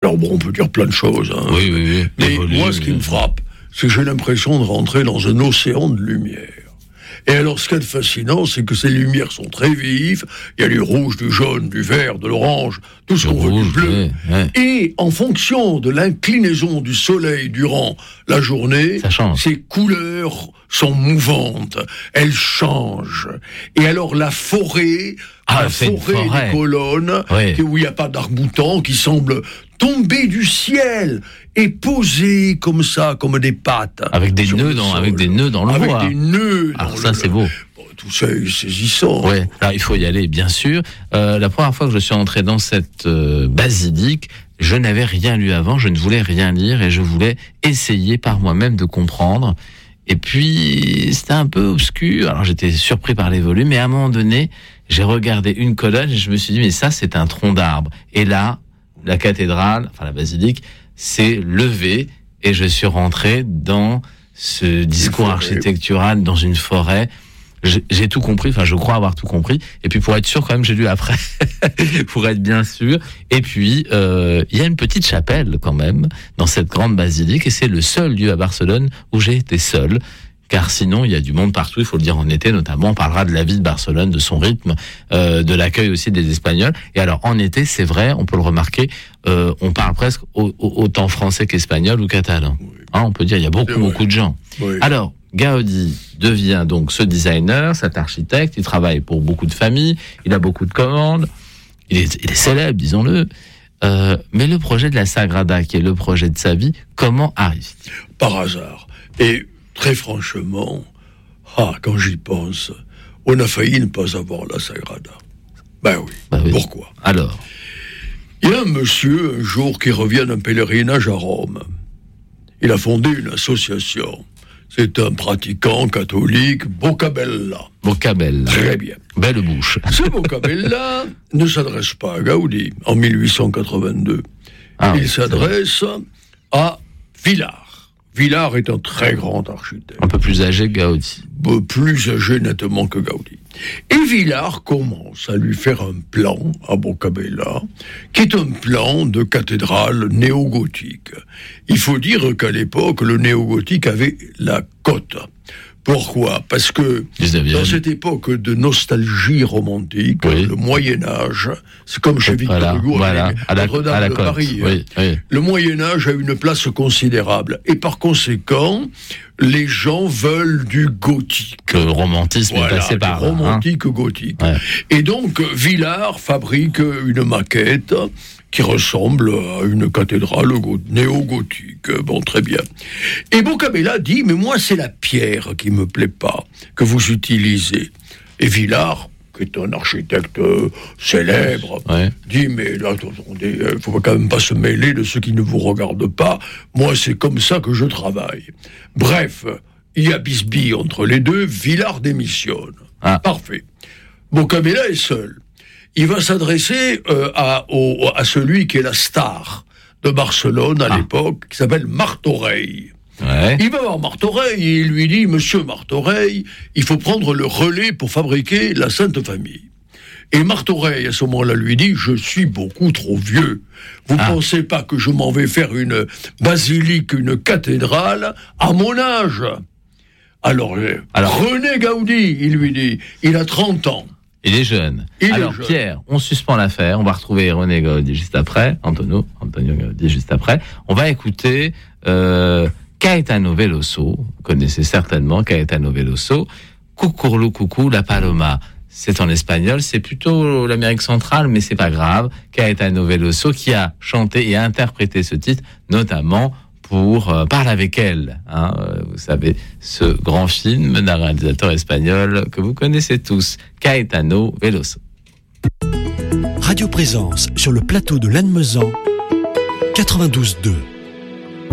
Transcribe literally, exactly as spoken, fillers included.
Alors bon, on peut dire plein de choses. Hein. Oui, oui, oui. Mais Évolue, moi, ce qui oui. me frappe, c'est que j'ai l'impression de rentrer dans un océan de lumière. Et alors, ce qui est fascinant, c'est que ces lumières sont très vives. Il y a du rouge, du jaune, du vert, de l'orange, tout ce Le qu'on veut, rouge, du bleu. ouais, ouais. Et en fonction de l'inclinaison du soleil durant la journée, Ça change. ces couleurs sont mouvantes, elles changent. Et alors, la forêt, Ah, la c'est une forêt forêt. des colonnes, Oui. où il n'y a pas d'arc-boutant, qui semble tomber du ciel et poser comme ça, comme des pattes. Avec des sur nœuds le dans, sol. avec des nœuds dans le Avec bois. des nœuds dans Alors ça, le- c'est beau. Bon, tout ça est saisissant. Ouais, alors il faut y aller, bien sûr. Euh, la première fois que je suis entré dans cette euh, basilique, je n'avais rien lu avant, je ne voulais rien lire et je voulais essayer par moi-même de comprendre. Et puis, c'était un peu obscur, alors j'étais surpris par les volumes, mais à un moment donné, j'ai regardé une colonne et je me suis dit, mais ça, c'est un tronc d'arbre. Et là, la cathédrale, enfin la basilique, s'est levée et je suis rentré dans ce discours forêt. architectural, dans une forêt. J'ai, j'ai tout compris, enfin je crois avoir tout compris. Et puis pour être sûr, quand même, j'ai lu après, pour être bien sûr. Et puis, euh, il y a une petite chapelle quand même dans cette grande basilique et c'est le seul lieu à Barcelone où j'ai été seul. Car sinon, il y a du monde partout, il faut le dire en été notamment. On parlera de la vie de Barcelone, de son rythme, euh, de l'accueil aussi des Espagnols. Et alors, en été, c'est vrai, on peut le remarquer, euh, on parle presque au, au, autant français qu'espagnol ou catalan. Oui. Hein, on peut dire, il y a beaucoup, C'est vrai. beaucoup de gens. Oui. Alors, Gaudi devient donc ce designer, cet architecte, il travaille pour beaucoup de familles, il a beaucoup de commandes, il est, il est célèbre, disons-le. Euh, mais le projet de la Sagrada, qui est le projet de sa vie, comment arrive-t-il ? Par hasard. Et très franchement, ah, quand j'y pense, on a failli ne pas avoir la Sagrada. Ben oui. Bah oui. Pourquoi ? Alors, Il y a un monsieur, un jour, qui revient d'un pèlerinage à Rome. Il a fondé une association. C'est un pratiquant catholique, Boccabella. Boccabella. Très bien. Belle bouche. Ce Boccabella ne s'adresse pas à Gaudi en mille huit cent quatre-vingt-deux. Ah oui, Il c'est s'adresse à Villars. Villars est un très grand architecte, un peu plus âgé que Gaudi. plus âgé nettement que Gaudi. Et Villars commence à lui faire un plan à Boccabella, qui est un plan de cathédrale néo-gothique. Il faut dire qu'à l'époque, le néo-gothique avait la cote. Pourquoi ? Parce que dix-neuvième. dans cette époque de nostalgie romantique, Oui. le Moyen-Âge, c'est comme chez Victor Voilà, Hugo, voilà, avec à la, Notre-Dame à la de côte. Paris. Oui, oui. Le Moyen-Âge a une place considérable. Et par conséquent, les gens veulent du gothique. Le romantisme Voilà, est passé du par là. Hein. romantique gothique. Ouais. Et donc, Villars fabrique une maquette qui ressemble à une cathédrale go- néo-gothique. Bon, très bien. Et Boccabella dit, mais moi, c'est la pierre qui me plaît pas, que vous utilisez. Et Villars, qui est un architecte euh, célèbre, Ouais. dit, mais là, attendez, il ne faut quand même pas se mêler de ceux qui ne vous regardent pas. Moi, c'est comme ça que je travaille. Bref, il y a bisbille entre les deux, Villars démissionne. Ah. Parfait. Boccabella est seul. Il va s'adresser euh, à, au, à celui qui est la star de Barcelone à Ah. l'époque, qui s'appelle Martorell. Ouais. Il va voir Martorell et il lui dit, Monsieur Martorell, il faut prendre le relais pour fabriquer la Sainte Famille. Et Martorell, à ce moment-là, lui dit, je suis beaucoup trop vieux. Vous ne Ah. pensez pas que je m'en vais faire une basilique, une cathédrale à mon âge? Alors, euh, Alors- René Gaudi, il lui dit, il a trente ans. Il est jeune. Il est Alors, jeune. Pierre, on suspend l'affaire. On va retrouver René Gaudi juste après. Antonio, Antonio Gaudi juste après. On va écouter euh, Caetano Veloso. Vous connaissez certainement Caetano Veloso. Cucurlu Cucú la Paloma. C'est en espagnol. C'est plutôt l'Amérique centrale, mais c'est pas grave. Caetano Veloso qui a chanté et interprété ce titre, notamment pour euh, Parle avec elle, hein, euh, vous savez, ce grand film d'un réalisateur espagnol que vous connaissez tous, Caetano Veloso. Radio Présence sur le plateau de Lannemezan, quatre-vingt-douze deux.